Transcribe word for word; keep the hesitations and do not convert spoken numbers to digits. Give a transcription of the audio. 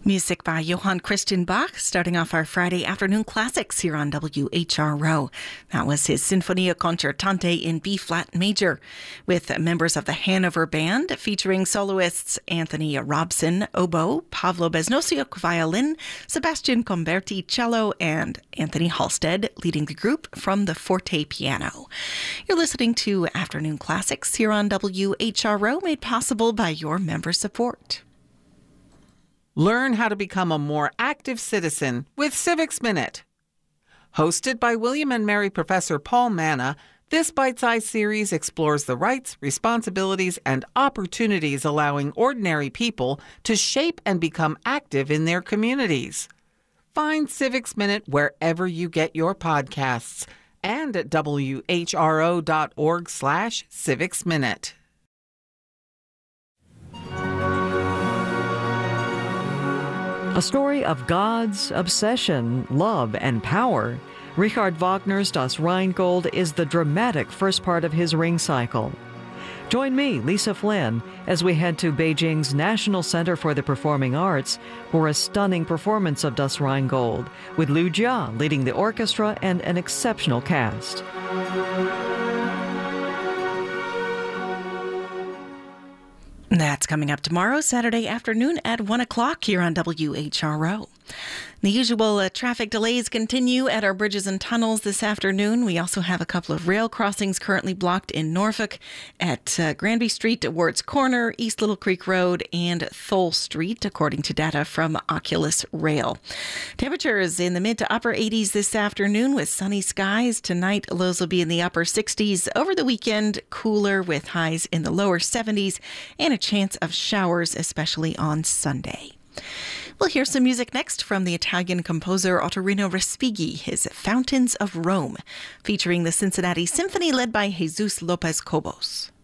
Music by Johann Christian Bach, starting off our Friday afternoon classics here on W H R O. That was his Sinfonia Concertante in B-flat major, with members of the Hanover Band, featuring soloists Anthony Robson, oboe, Pavlo Besnosiuk, violin, Sebastian Comberti, cello, and Anthony Halstead leading the group from the forte piano. You're listening to Afternoon Classics here on W H R O, made possible by your member support. Learn how to become a more active citizen with Civics Minute. Hosted by William and Mary Professor Paul Manna, this bite-sized series explores the rights, responsibilities, and opportunities allowing ordinary people to shape and become active in their communities. Find Civics Minute wherever you get your podcasts and at W H R O dot org slash Civics Minute. A story of gods, obsession, love, and power. Richard Wagner's Das Rheingold is the dramatic first part of his Ring cycle. Join me, Lisa Flynn, as we head to Beijing's National Center for the Performing Arts for a stunning performance of Das Rheingold, with Liu Jia leading the orchestra and an exceptional cast. That's coming up tomorrow, Saturday afternoon at one o'clock here on W H R O. The usual uh, traffic delays continue at our bridges and tunnels this afternoon. We also have a couple of rail crossings currently blocked in Norfolk at uh, Granby Street, Wards Corner, East Little Creek Road, and Thole Street, according to data from Oculus Rail. Temperatures in the mid to upper eighties this afternoon with sunny skies. Tonight, lows will be in the upper sixties. Over the weekend, cooler with highs in the lower seventies and a chance of showers, especially on Sunday. We'll hear some music next from the Italian composer Ottorino Respighi, his Fountains of Rome, featuring the Cincinnati Symphony led by Jesus Lopez Cobos.